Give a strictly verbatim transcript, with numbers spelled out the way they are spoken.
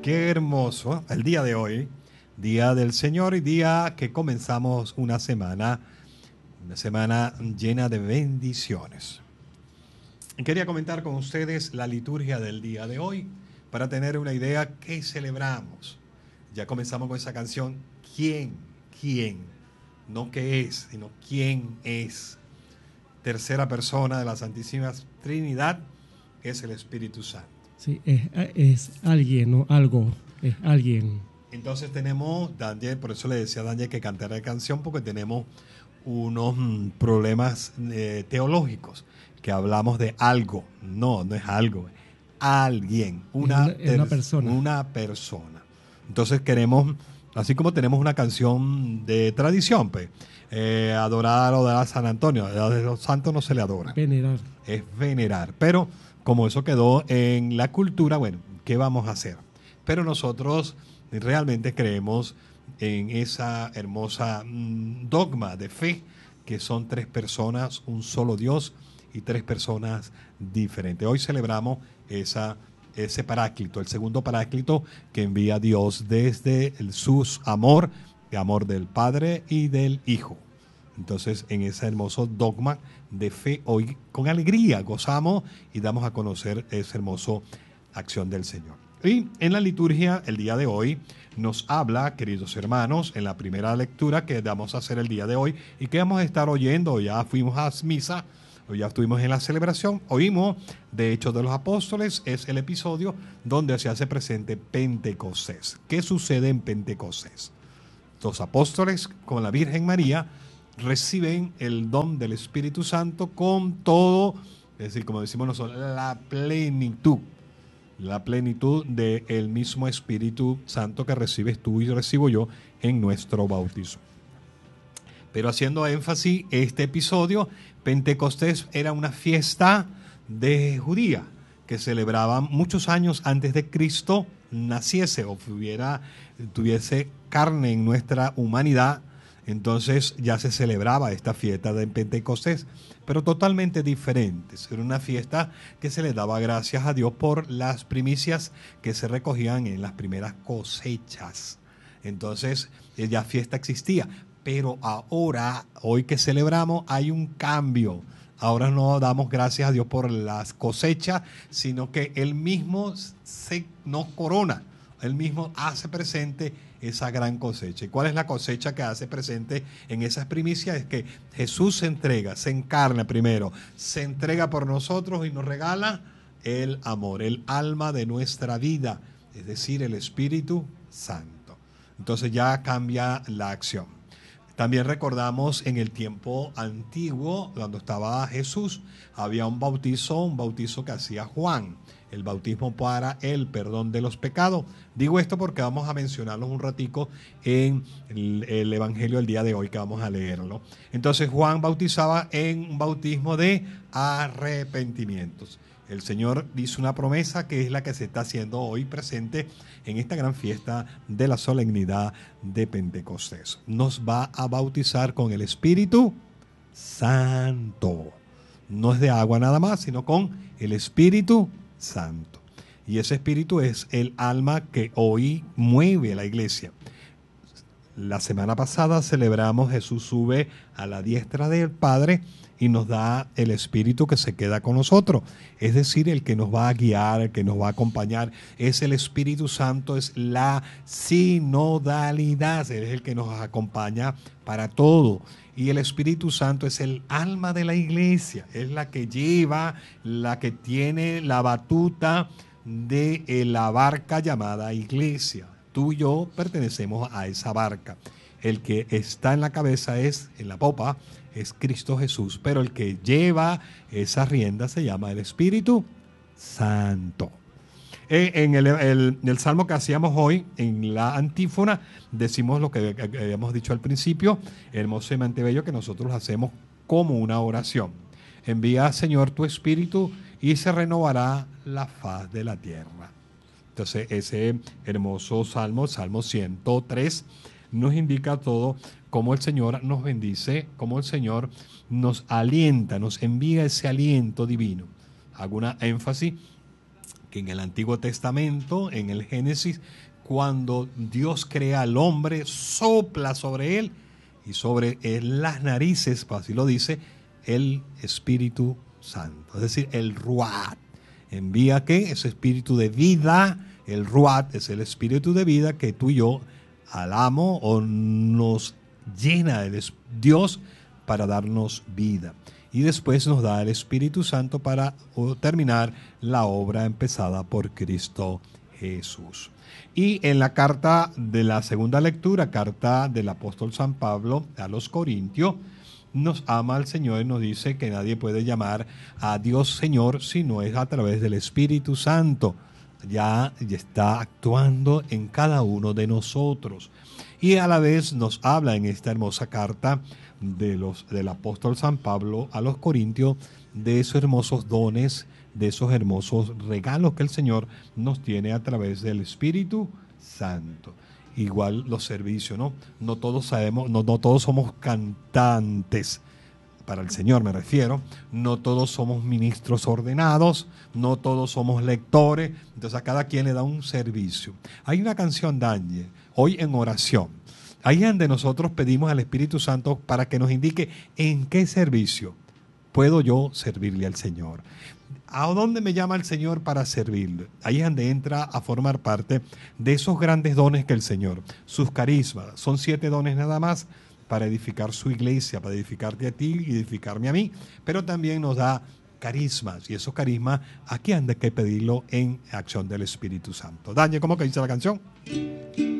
Qué hermoso el día de hoy, día del Señor y día que comenzamos una semana, una semana llena de bendiciones. Quería comentar con ustedes la liturgia del día de hoy para tener una idea qué celebramos. Ya comenzamos con esa canción, ¿quién? ¿Quién? No qué es, sino quién es. Tercera persona de la Santísima Trinidad es el Espíritu Santo. Sí, es, es alguien, no algo, es alguien. Entonces tenemos, Daniel, por eso le decía a Daniel que cantara la canción, porque tenemos unos mm, problemas eh, teológicos, que hablamos de algo. No, no es algo, es alguien, una, es una, es una persona. Una persona. Entonces queremos, así como tenemos una canción de tradición, pues, eh, adorar o dar a San Antonio, a los santos no se le adora. Venerar. Es venerar, pero como eso quedó en la cultura, bueno, ¿qué vamos a hacer? Pero nosotros realmente creemos en esa hermosa mm, dogma de fe, que son tres personas, un solo Dios y tres personas diferentes. Hoy celebramos esa, ese paráclito, el segundo paráclito que envía Dios desde el, su amor, el amor del Padre y del Hijo. Entonces, en ese hermoso dogma de fe, hoy con alegría gozamos y damos a conocer esa hermosa acción del Señor. Y en la liturgia, el día de hoy, nos habla, queridos hermanos, en la primera lectura que vamos a hacer el día de hoy y que vamos a estar oyendo, ya fuimos a misa, hoy ya estuvimos en la celebración, oímos de Hechos de los Apóstoles, es el episodio donde se hace presente Pentecostés. ¿Qué sucede en Pentecostés? Los apóstoles con la Virgen María reciben el don del Espíritu Santo con todo, es decir, como decimos nosotros, la plenitud, la plenitud del mismo Espíritu Santo que recibes tú y recibo yo en nuestro bautismo. Pero haciendo énfasis este episodio, Pentecostés era una fiesta de judía que celebraban muchos años antes de Cristo naciese o tuviera, tuviese carne en nuestra humanidad. Entonces ya se celebraba esta fiesta de Pentecostés, pero totalmente diferente. Era una fiesta que se le daba gracias a Dios por las primicias que se recogían en las primeras cosechas. Entonces ya fiesta existía, pero ahora, hoy que celebramos, hay un cambio. Ahora no damos gracias a Dios por las cosechas, sino que Él mismo se nos corona. Él mismo hace presente esa gran cosecha. ¿Y cuál es la cosecha que hace presente en esas primicias? Es que Jesús se entrega, se encarna primero, se entrega por nosotros y nos regala el amor, el alma de nuestra vida, es decir, el Espíritu Santo. Entonces ya cambia la acción. También recordamos en el tiempo antiguo, cuando estaba Jesús, había un bautizo, un bautizo que hacía Juan, el bautismo para el perdón de los pecados. Digo esto porque vamos a mencionarlos un ratico en el, el Evangelio del día de hoy, que vamos a leerlo. Entonces Juan bautizaba en un bautismo de arrepentimientos. El Señor hizo una promesa que es la que se está haciendo hoy presente en esta gran fiesta de la solemnidad de Pentecostés. Nos va a bautizar con el Espíritu Santo. No es de agua nada más, sino con el Espíritu Santo. Y ese Espíritu es el alma que hoy mueve la iglesia. La semana pasada celebramos Jesús sube a la diestra del Padre y nos da el Espíritu que se queda con nosotros. Es decir, el que nos va a guiar, el que nos va a acompañar, es el Espíritu Santo, es la sinodalidad, es el que nos acompaña para todo. Y el Espíritu Santo es el alma de la iglesia, es la que lleva, la que tiene la batuta de la barca llamada iglesia. Tú y yo pertenecemos a esa barca. El que está en la cabeza es, en la popa, es Cristo Jesús, pero el que lleva esa rienda se llama el Espíritu Santo. En el, el, el salmo que hacíamos hoy, en la antífona, decimos lo que habíamos dicho al principio, hermoso y bello, que nosotros hacemos como una oración. Envía, Señor, tu Espíritu y se renovará la faz de la tierra. Entonces, ese hermoso salmo, Salmo ciento tres, nos indica todo cómo el Señor nos bendice, cómo el Señor nos alienta, nos envía ese aliento divino. Hago una énfasis que en el Antiguo Testamento, en el Génesis, cuando Dios crea al hombre, sopla sobre él y sobre él las narices, así lo dice, el Espíritu Santo. Es decir, el Ruach. Envía ¿qué? Ese espíritu de vida. El Ruach es el espíritu de vida que tú y yo alamos o nos llena el Dios para darnos vida. Y después nos da el Espíritu Santo para terminar la obra empezada por Cristo Jesús. Y en la carta de la segunda lectura, carta del apóstol San Pablo a los Corintios, nos ama al Señor y nos dice que nadie puede llamar a Dios Señor si no es a través del Espíritu Santo. Ya, ya está actuando en cada uno de nosotros. Y a la vez nos habla en esta hermosa carta de los, del apóstol San Pablo a los Corintios de esos hermosos dones, de esos hermosos regalos que el Señor nos tiene a través del Espíritu Santo. Igual los servicios, ¿no? No todos sabemos, no, no todos somos cantantes, para el Señor me refiero, no todos somos ministros ordenados, no todos somos lectores, entonces a cada quien le da un servicio. Hay una canción de Ángel, hoy en oración, ahí donde nosotros pedimos al Espíritu Santo para que nos indique en qué servicio puedo yo servirle al Señor. ¿A dónde me llama el Señor para servirle? Ahí es donde entra a formar parte de esos grandes dones que el Señor, sus carismas, son siete dones nada más para edificar su iglesia, para edificarte a ti y edificarme a mí, pero también nos da carismas, y esos carismas aquí han de que pedirlo en acción del Espíritu Santo. Daniel, ¿cómo que dice la canción?